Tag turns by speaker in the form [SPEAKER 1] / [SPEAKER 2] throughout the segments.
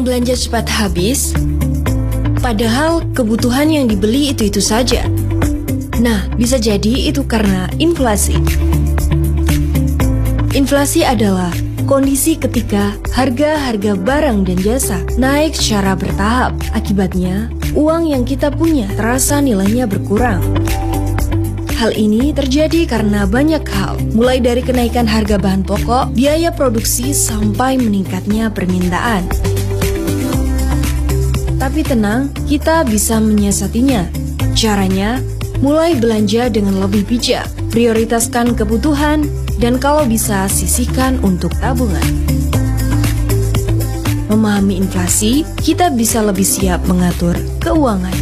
[SPEAKER 1] belanja cepat habis, padahal kebutuhan yang dibeli itu-itu saja. Nah, bisa jadi itu karena inflasi. Inflasi adalah kondisi ketika harga-harga barang dan jasa naik secara bertahap. Akibatnya, uang yang kita punya terasa nilainya berkurang. Hal ini terjadi karena banyak hal, mulai dari kenaikan harga bahan pokok, biaya produksi, sampai meningkatnya permintaan. Tapi tenang, kita bisa menyiasatinya. Caranya, mulai belanja dengan lebih bijak, prioritaskan kebutuhan, dan kalau bisa sisihkan untuk tabungan. Memahami inflasi, kita bisa lebih siap mengatur keuangan.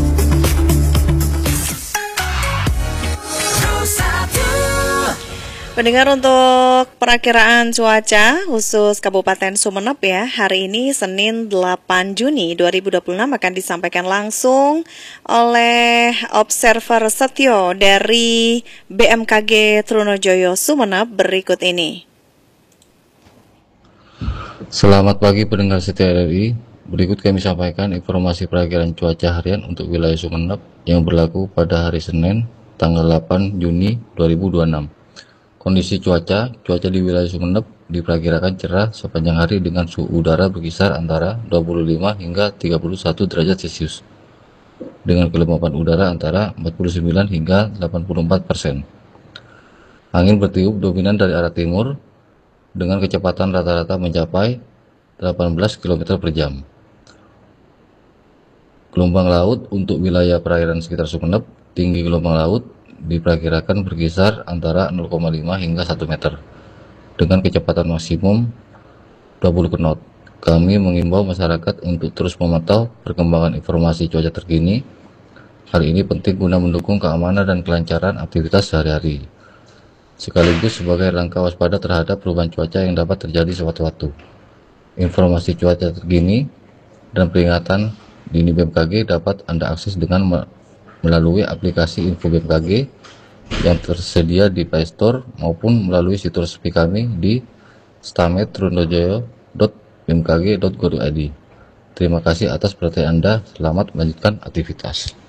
[SPEAKER 2] Pendengar, untuk perakiraan cuaca khusus Kabupaten Sumeneb ya, hari ini Senin 8 Juni 2026 akan disampaikan langsung oleh Observer Setio dari BMKG Trunojoyo Sumeneb berikut ini.
[SPEAKER 3] Selamat pagi pendengar setia RRI. Berikut kami sampaikan informasi perakiraan cuaca harian untuk wilayah Sumeneb yang berlaku pada hari Senin tanggal 8 Juni 2026. Kondisi cuaca di wilayah Sumeneb diperkirakan cerah sepanjang hari dengan suhu udara berkisar antara 25 hingga 31 derajat Celcius dengan kelembapan udara antara 49 hingga 84%. Angin bertiup dominan dari arah timur dengan kecepatan rata-rata mencapai 18 km per jam. Gelombang laut untuk wilayah perairan sekitar Sumeneb, tinggi gelombang laut diperkirakan berkisar antara 0,5 hingga 1 meter dengan kecepatan maksimum 20 knot. Kami mengimbau masyarakat untuk terus memantau perkembangan informasi cuaca terkini. Hal ini penting guna mendukung keamanan dan kelancaran aktivitas sehari-hari, sekaligus sebagai langkah waspada terhadap perubahan cuaca yang dapat terjadi sewaktu-waktu. Informasi cuaca terkini dan peringatan dini BMKG dapat Anda akses dengan melalui aplikasi Info BMKG yang tersedia di Play Store maupun melalui situs resmi kami di stamed.trunojoyo.bmkg.go.id. Terima kasih atas perhatian Anda. Selamat melanjutkan aktivitas.